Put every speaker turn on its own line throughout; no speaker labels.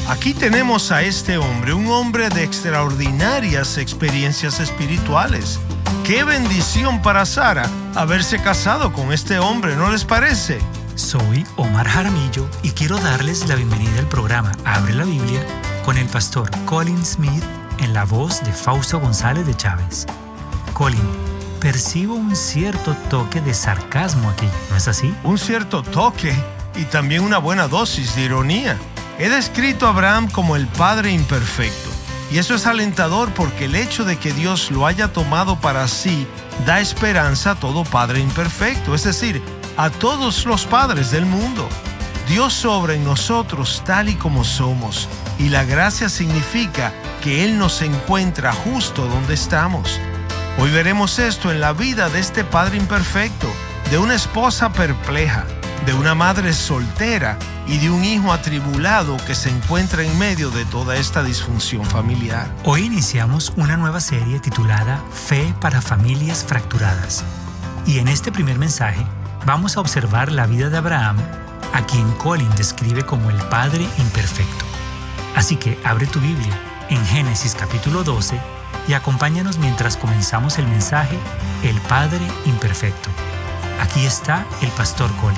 Aquí tenemos a este hombre, un hombre de extraordinarias experiencias espirituales. ¡Qué bendición para Sara haberse casado con este hombre! ¿No les parece?
Soy Omar Jaramillo y quiero darles la bienvenida al programa Abre la Biblia con el pastor Colin Smith en la voz de Fausto González de Chávez. Colin, percibo un cierto toque de sarcasmo aquí, ¿no es así?
Un cierto toque y también una buena dosis de ironía. He descrito a Abraham como el padre imperfecto, y eso es alentador porque el hecho de que Dios lo haya tomado para sí da esperanza a todo padre imperfecto, es decir, a todos los padres del mundo. Dios obra en nosotros tal y como somos, y la gracia significa que Él nos encuentra justo donde estamos. Hoy veremos esto en la vida de este padre imperfecto, de una esposa perpleja, de una madre soltera y de un hijo atribulado que se encuentra en medio de toda esta disfunción familiar.
Hoy iniciamos una nueva serie titulada Fe para Familias Fracturadas. Y en este primer mensaje vamos a observar la vida de Abraham, a quien Colin describe como el padre imperfecto. Así que abre tu Biblia en Génesis capítulo 12 y acompáñanos mientras comenzamos el mensaje El Padre Imperfecto. Aquí está el pastor Colin.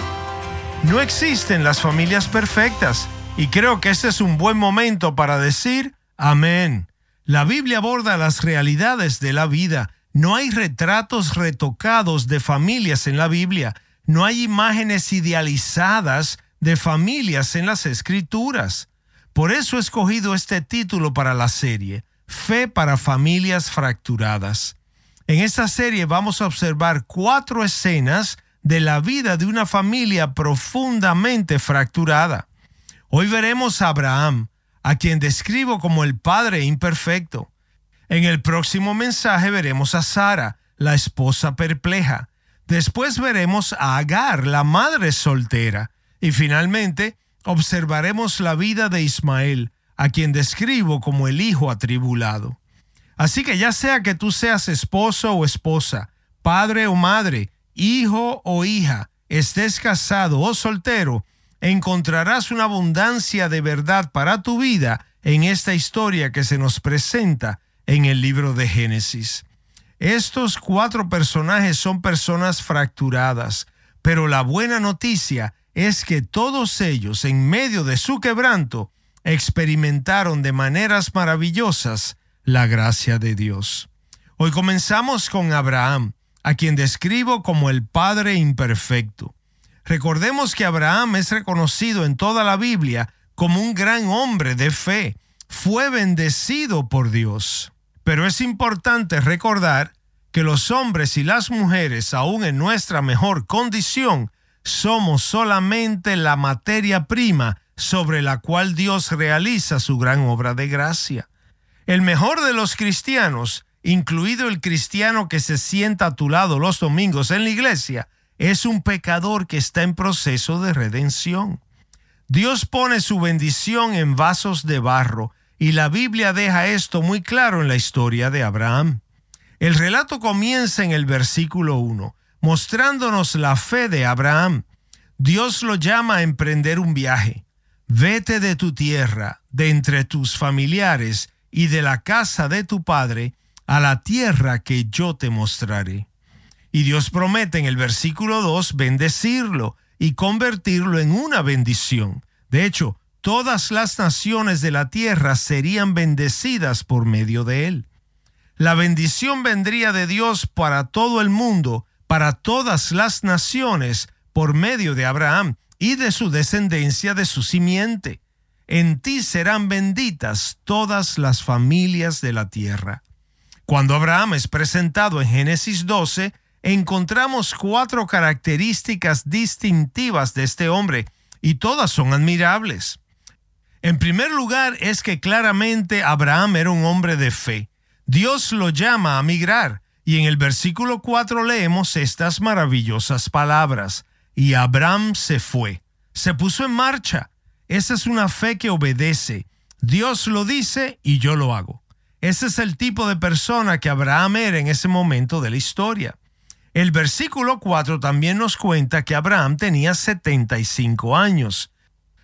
No existen las familias perfectas, y creo que este es un buen momento para decir amén. La Biblia aborda las realidades de la vida. No hay retratos retocados de familias en la Biblia. No hay imágenes idealizadas de familias en las Escrituras. Por eso he escogido este título para la serie, Fe para Familias Fracturadas. En esta serie vamos a observar 4 escenas de la vida de una familia profundamente fracturada. Hoy veremos a Abraham, a quien describo como el padre imperfecto. En el próximo mensaje veremos a Sara, la esposa perpleja. Después veremos a Agar, la madre soltera. Y finalmente observaremos la vida de Ismael, a quien describo como el hijo atribulado. Así que ya sea que tú seas esposo o esposa, padre o madre, hijo o hija, estés casado o soltero, encontrarás una abundancia de verdad para tu vida en esta historia que se nos presenta en el libro de Génesis. Estos 4 personajes son personas fracturadas, pero la buena noticia es que todos ellos, en medio de su quebranto, experimentaron de maneras maravillosas la gracia de Dios. Hoy comenzamos con Abraham, a quien describo como el padre imperfecto. Recordemos que Abraham es reconocido en toda la Biblia como un gran hombre de fe. Fue bendecido por Dios. Pero es importante recordar que los hombres y las mujeres, aún en nuestra mejor condición, somos solamente la materia prima sobre la cual Dios realiza su gran obra de gracia. El mejor de los cristianos, incluido el cristiano que se sienta a tu lado los domingos en la iglesia, es un pecador que está en proceso de redención. Dios pone su bendición en vasos de barro, y la Biblia deja esto muy claro en la historia de Abraham. El relato comienza en el versículo 1, mostrándonos la fe de Abraham. Dios lo llama a emprender un viaje. Vete de tu tierra, de entre tus familiares y de la casa de tu padre, a la tierra que yo te mostraré. Y Dios promete en el versículo 2 bendecirlo y convertirlo en una bendición. De hecho, todas las naciones de la tierra serían bendecidas por medio de él. La bendición vendría de Dios para todo el mundo, para todas las naciones, por medio de Abraham y de su descendencia, de su simiente. En ti serán benditas todas las familias de la tierra. Cuando Abraham es presentado en Génesis 12, encontramos 4 características distintivas de este hombre, y todas son admirables. En primer lugar, es que claramente Abraham era un hombre de fe. Dios lo llama a migrar, y en el versículo 4 leemos estas maravillosas palabras. Y Abraham se fue, se puso en marcha. Esa es una fe que obedece. Dios lo dice y yo lo hago. Ese es el tipo de persona que Abraham era en ese momento de la historia. El versículo 4 también nos cuenta que Abraham tenía 75 años.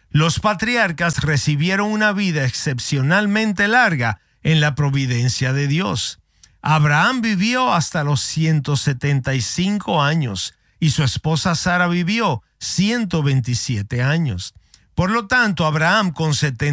Los patriarcas recibieron una vida excepcionalmente larga en la providencia de Dios. Abraham vivió hasta los 175 años y su esposa Sara vivió 127 años. Por lo tanto, Abraham con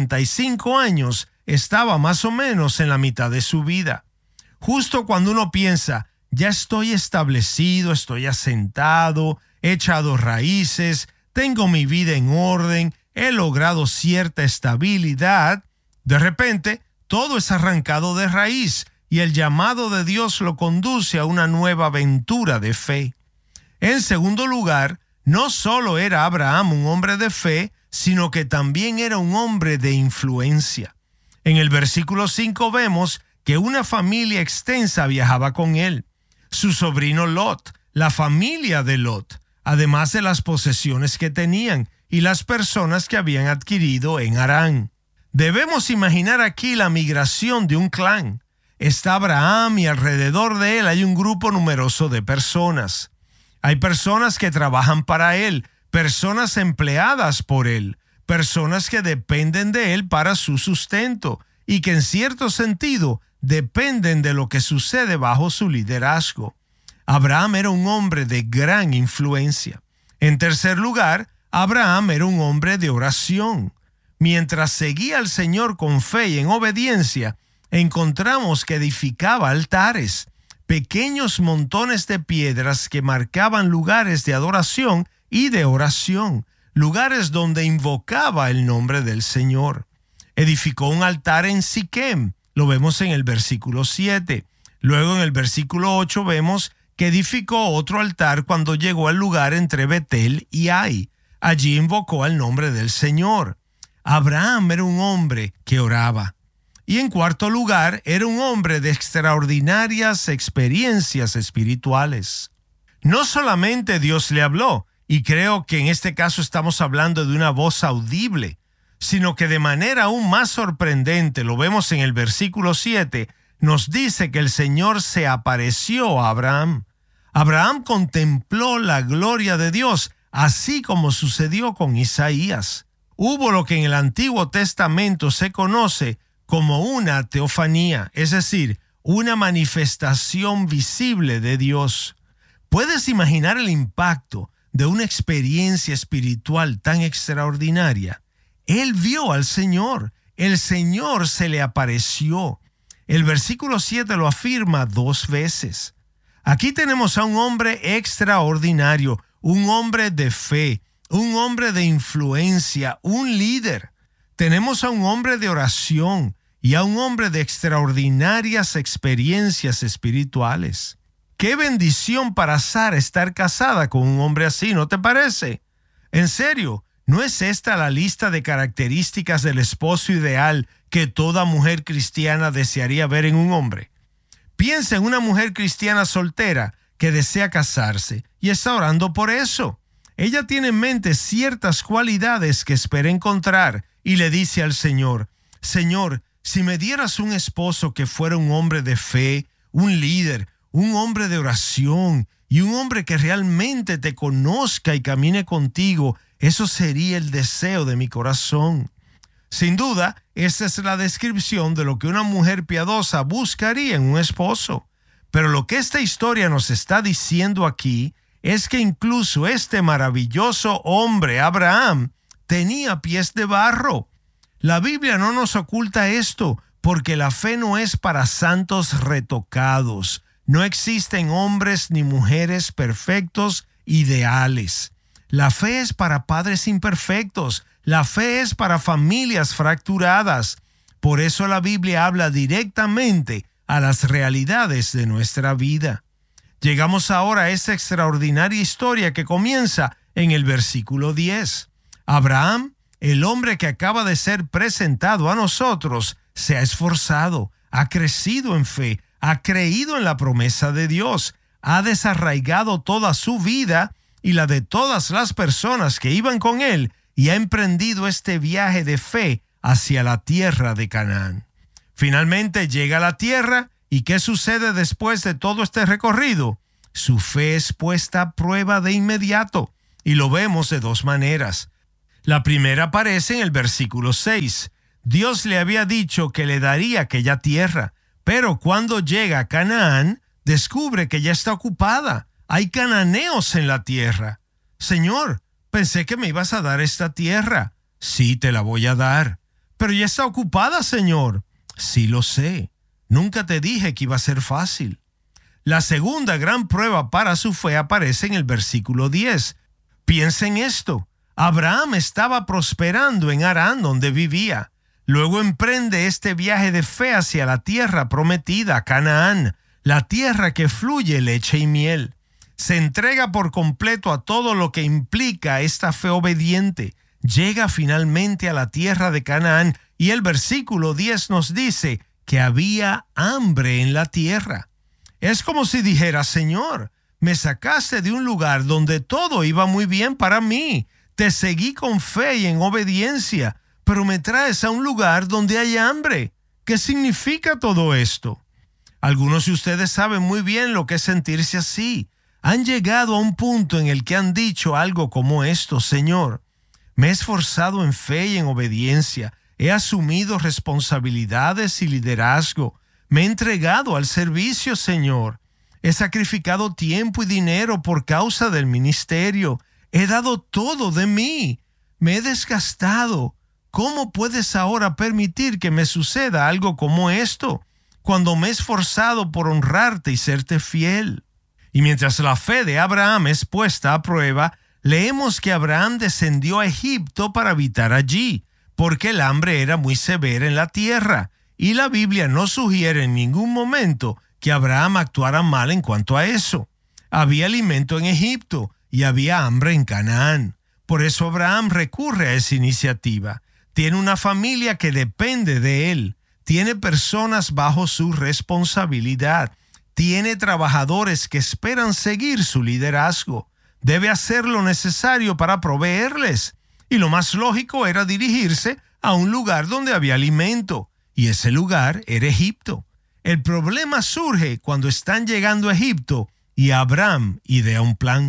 75 años estaba más o menos en la mitad de su vida. Justo cuando uno piensa, ya estoy establecido, estoy asentado, he echado raíces, tengo mi vida en orden, he logrado cierta estabilidad, de repente todo es arrancado de raíz y el llamado de Dios lo conduce a una nueva aventura de fe. En segundo lugar, no solo era Abraham un hombre de fe, sino que también era un hombre de influencia. En el versículo 5 vemos que una familia extensa viajaba con él. Su sobrino Lot, la familia de Lot, además de las posesiones que tenían y las personas que habían adquirido en Harán. Debemos imaginar aquí la migración de un clan. Está Abraham y alrededor de él hay un grupo numeroso de personas. Hay personas que trabajan para él, personas empleadas por él, personas que dependen de él para su sustento y que en cierto sentido dependen de lo que sucede bajo su liderazgo. Abraham era un hombre de gran influencia. En tercer lugar, Abraham era un hombre de oración. Mientras seguía al Señor con fe y en obediencia, encontramos que edificaba altares, pequeños montones de piedras que marcaban lugares de adoración y de oración, lugares donde invocaba el nombre del Señor. Edificó un altar en Siquem, lo vemos en el versículo 7. Luego en el versículo 8 vemos que edificó otro altar cuando llegó al lugar entre Betel y Ai. Allí invocó al nombre del Señor. Abraham era un hombre que oraba. Y en cuarto lugar, era un hombre de extraordinarias experiencias espirituales. No solamente Dios le habló, y creo que en este caso estamos hablando de una voz audible, sino que de manera aún más sorprendente, lo vemos en el versículo 7, nos dice que el Señor se apareció a Abraham. Abraham contempló la gloria de Dios, así como sucedió con Isaías. Hubo lo que en el Antiguo Testamento se conoce como una teofanía, es decir, una manifestación visible de Dios. ¿Puedes imaginar el impacto de una experiencia espiritual tan extraordinaria? Él vio al Señor, el Señor se le apareció. El versículo 7 lo afirma 2 veces. Aquí tenemos a un hombre extraordinario, un hombre de fe, un hombre de influencia, un líder. Tenemos a un hombre de oración y a un hombre de extraordinarias experiencias espirituales. ¡Qué bendición para Sara estar casada con un hombre así! ¿No te parece? En serio, ¿no es esta la lista de características del esposo ideal que toda mujer cristiana desearía ver en un hombre? Piensa en una mujer cristiana soltera que desea casarse y está orando por eso. Ella tiene en mente ciertas cualidades que espera encontrar y le dice al Señor: Señor, si me dieras un esposo que fuera un hombre de fe, un líder, un hombre de oración y un hombre que realmente te conozca y camine contigo, eso sería el deseo de mi corazón. Sin duda, esa es la descripción de lo que una mujer piadosa buscaría en un esposo. Pero lo que esta historia nos está diciendo aquí es que incluso este maravilloso hombre, Abraham, tenía pies de barro. La Biblia no nos oculta esto, porque la fe no es para santos retocados. No existen hombres ni mujeres perfectos, ideales. La fe es para padres imperfectos. La fe es para familias fracturadas. Por eso la Biblia habla directamente a las realidades de nuestra vida. Llegamos ahora a esta extraordinaria historia que comienza en el versículo 10. Abraham, el hombre que acaba de ser presentado a nosotros, se ha esforzado, ha crecido en fe, ha creído en la promesa de Dios, ha desarraigado toda su vida y la de todas las personas que iban con él y ha emprendido este viaje de fe hacia la tierra de Canaán. Finalmente llega a la tierra, ¿y qué sucede después de todo este recorrido? Su fe es puesta a prueba de inmediato, y lo vemos de 2 maneras. La primera aparece en el versículo 6. Dios le había dicho que le daría aquella tierra, pero cuando llega a Canaán, descubre que ya está ocupada. Hay cananeos en la tierra. Señor, pensé que me ibas a dar esta tierra. Sí, te la voy a dar. Pero ya está ocupada, Señor. Sí, lo sé. Nunca te dije que iba a ser fácil. La segunda gran prueba para su fe aparece en el versículo 10. Piensa en esto. Abraham estaba prosperando en Harán, donde vivía. Luego emprende este viaje de fe hacia la tierra prometida, Canaán, la tierra que fluye leche y miel. Se entrega por completo a todo lo que implica esta fe obediente. Llega finalmente a la tierra de Canaán y el versículo 10 nos dice que había hambre en la tierra. Es como si dijera, Señor, me sacaste de un lugar donde todo iba muy bien para mí. Te seguí con fe y en obediencia, pero me traes a un lugar donde hay hambre. ¿Qué significa todo esto? Algunos de ustedes saben muy bien lo que es sentirse así. Han llegado a un punto en el que han dicho algo como esto: Señor, me he esforzado en fe y en obediencia, he asumido responsabilidades y liderazgo, me he entregado al servicio, Señor, he sacrificado tiempo y dinero por causa del ministerio, he dado todo de mí, me he desgastado. ¿Cómo puedes ahora permitir que me suceda algo como esto, cuando me he esforzado por honrarte y serte fiel? Y mientras la fe de Abraham es puesta a prueba, leemos que Abraham descendió a Egipto para habitar allí, porque el hambre era muy severa en la tierra, y la Biblia no sugiere en ningún momento que Abraham actuara mal en cuanto a eso. Había alimento en Egipto y había hambre en Canaán. Por eso Abraham recurre a esa iniciativa. Tiene una familia que depende de él. Tiene personas bajo su responsabilidad. Tiene trabajadores que esperan seguir su liderazgo. Debe hacer lo necesario para proveerles. Y lo más lógico era dirigirse a un lugar donde había alimento. Y ese lugar era Egipto. El problema surge cuando están llegando a Egipto y Abraham idea un plan.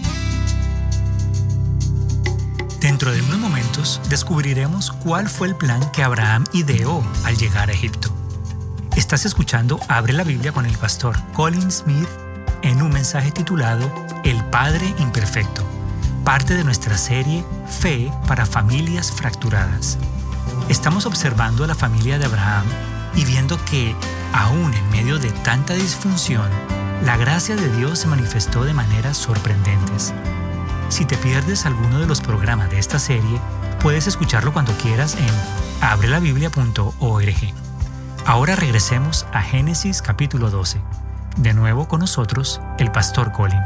Dentro de unos momentos descubriremos cuál fue el plan que Abraham ideó al llegar a Egipto. Estás escuchando Abre la Biblia con el pastor Colin Smith en un mensaje titulado El Padre Imperfecto, parte de nuestra serie Fe para Familias Fracturadas. Estamos observando a la familia de Abraham y viendo que, aún en medio de tanta disfunción, la gracia de Dios se manifestó de maneras sorprendentes. Si te pierdes alguno de los programas de esta serie, puedes escucharlo cuando quieras en abrelabiblia.org. Ahora regresemos a Génesis capítulo 12. De nuevo con nosotros, el pastor Colin.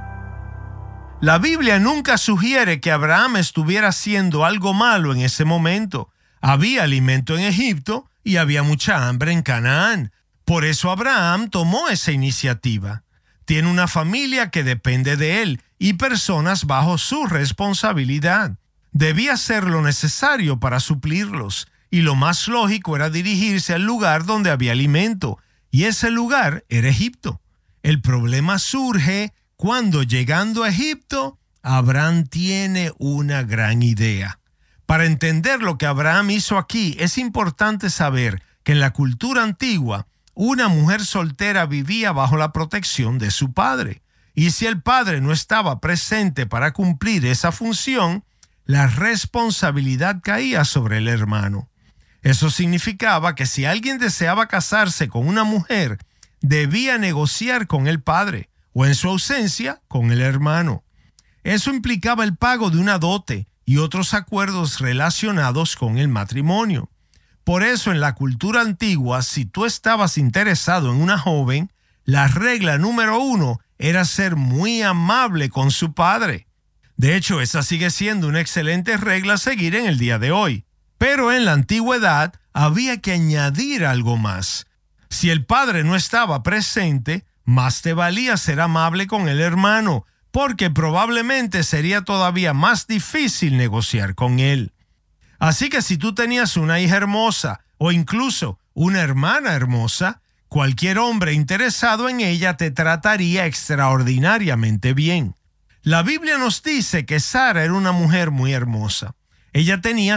La Biblia nunca sugiere que Abraham estuviera haciendo algo malo en ese momento. Había alimento en Egipto y había mucha hambre en Canaán. Por eso Abraham tomó esa iniciativa. Tiene una familia que depende de él y personas bajo su responsabilidad. Debía hacer lo necesario para suplirlos, y lo más lógico era dirigirse al lugar donde había alimento, y ese lugar era Egipto. El problema surge cuando, llegando a Egipto, Abraham tiene una gran idea. Para entender lo que Abraham hizo aquí, es importante saber que en la cultura antigua, una mujer soltera vivía bajo la protección de su padre. Y si el padre no estaba presente para cumplir esa función, la responsabilidad caía sobre el hermano. Eso significaba que si alguien deseaba casarse con una mujer, debía negociar con el padre, o en su ausencia, con el hermano. Eso implicaba el pago de una dote y otros acuerdos relacionados con el matrimonio. Por eso, en la cultura antigua, si tú estabas interesado en una joven, la regla número 1 era ser muy amable con su padre. De hecho, esa sigue siendo una excelente regla a seguir en el día de hoy. Pero en la antigüedad había que añadir algo más. Si el padre no estaba presente, más te valía ser amable con el hermano, porque probablemente sería todavía más difícil negociar con él. Así que si tú tenías una hija hermosa o incluso una hermana hermosa, cualquier hombre interesado en ella te trataría extraordinariamente bien. La Biblia nos dice que Sara era una mujer muy hermosa. Ella tenía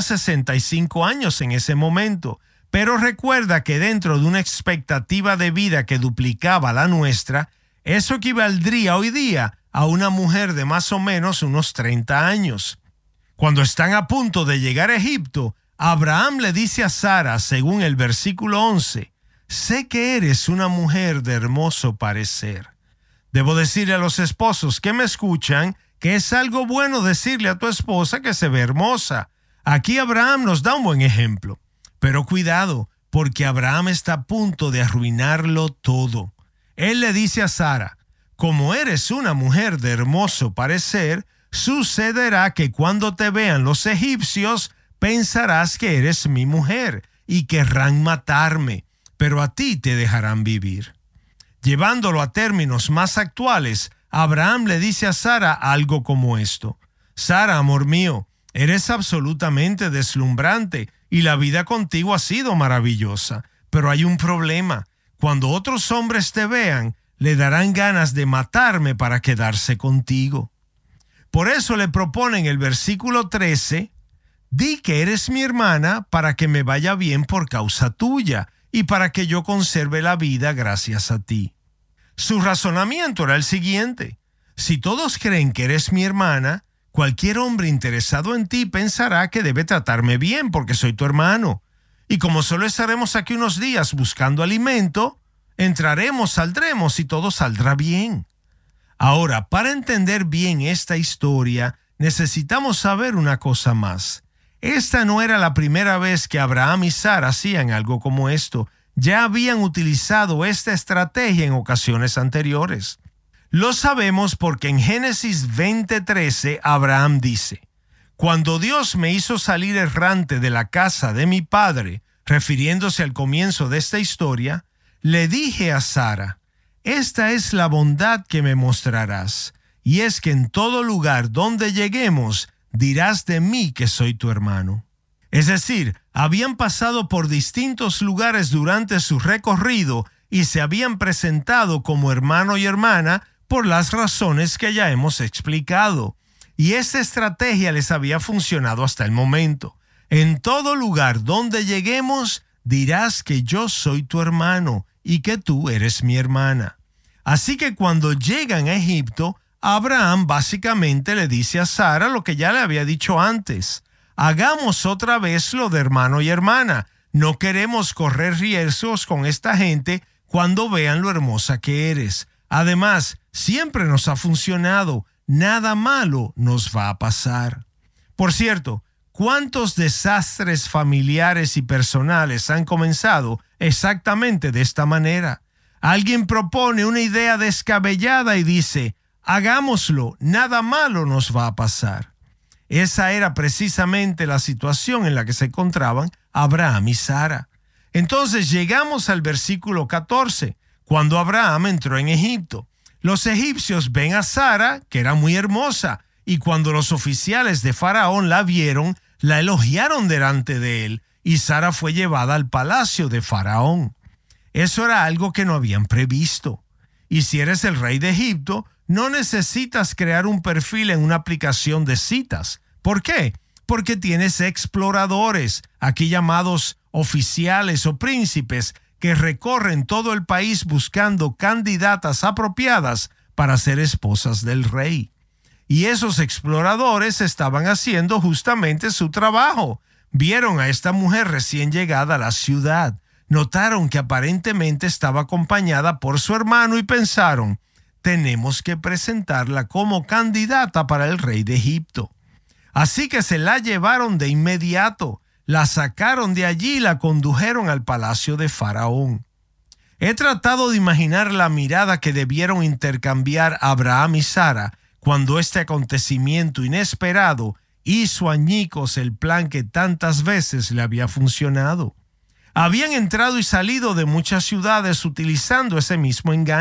65 años en ese momento, pero recuerda que dentro de una expectativa de vida que duplicaba la nuestra, eso equivaldría hoy día a una mujer de más o menos unos 30 años. Cuando están a punto de llegar a Egipto, Abraham le dice a Sara, según el versículo 11, «Sé que eres una mujer de hermoso parecer». Debo decirle a los esposos que me escuchan que es algo bueno decirle a tu esposa que se ve hermosa. Aquí Abraham nos da un buen ejemplo. Pero cuidado, porque Abraham está a punto de arruinarlo todo. Él le dice a Sara, «Como eres una mujer de hermoso parecer, sucederá que cuando te vean los egipcios, pensarás que eres mi mujer y querrán matarme, pero a ti te dejarán vivir». Llevándolo a términos más actuales, Abraham le dice a Sara algo como esto: «Sara, amor mío, eres absolutamente deslumbrante y la vida contigo ha sido maravillosa, pero hay un problema. Cuando otros hombres te vean, le darán ganas de matarme para quedarse contigo». Por eso le propone en el versículo 13, «Di que eres mi hermana para que me vaya bien por causa tuya y para que yo conserve la vida gracias a ti». Su razonamiento era el siguiente: si todos creen que eres mi hermana, cualquier hombre interesado en ti pensará que debe tratarme bien porque soy tu hermano. Y como solo estaremos aquí unos días buscando alimento, entraremos, saldremos y todo saldrá bien. Ahora, para entender bien esta historia, necesitamos saber una cosa más. Esta no era la primera vez que Abraham y Sara hacían algo como esto. Ya habían utilizado esta estrategia en ocasiones anteriores. Lo sabemos porque en Génesis 20:13 Abraham dice: «Cuando Dios me hizo salir errante de la casa de mi padre», refiriéndose al comienzo de esta historia, «le dije a Sara, esta es la bondad que me mostrarás, y es que en todo lugar donde lleguemos dirás de mí que soy tu hermano». Es decir, habían pasado por distintos lugares durante su recorrido y se habían presentado como hermano y hermana por las razones que ya hemos explicado. Y esta estrategia les había funcionado hasta el momento. En todo lugar donde lleguemos, dirás que yo soy tu hermano y que tú eres mi hermana. Así que cuando llegan a Egipto, Abraham básicamente le dice a Sara lo que ya le había dicho antes: «Hagamos otra vez lo de hermano y hermana. No queremos correr riesgos con esta gente cuando vean lo hermosa que eres. Además, siempre nos ha funcionado. Nada malo nos va a pasar». Por cierto, ¿cuántos desastres familiares y personales han comenzado exactamente de esta manera? Alguien propone una idea descabellada y dice: «Hagámoslo, nada malo nos va a pasar». Esa era precisamente la situación en la que se encontraban Abraham y Sara. Entonces llegamos al versículo 14, cuando Abraham entró en Egipto. Los egipcios ven a Sara, que era muy hermosa, y cuando los oficiales de Faraón la vieron, la elogiaron delante de él, y Sara fue llevada al palacio de Faraón. Eso era algo que no habían previsto. Y si eres el rey de Egipto, no necesitas crear un perfil en una aplicación de citas. ¿Por qué? Porque tienes exploradores, aquí llamados oficiales o príncipes, que recorren todo el país buscando candidatas apropiadas para ser esposas del rey. Y esos exploradores estaban haciendo justamente su trabajo. Vieron a esta mujer recién llegada a la ciudad, notaron que aparentemente estaba acompañada por su hermano y pensaron: tenemos que presentarla como candidata para el rey de Egipto. Así que se la llevaron de inmediato, la sacaron de allí y la condujeron al palacio de Faraón. He tratado de imaginar la mirada que debieron intercambiar Abraham y Sara cuando este acontecimiento inesperado hizo añicos el plan que tantas veces le había funcionado. Habían entrado y salido de muchas ciudades utilizando ese mismo engaño.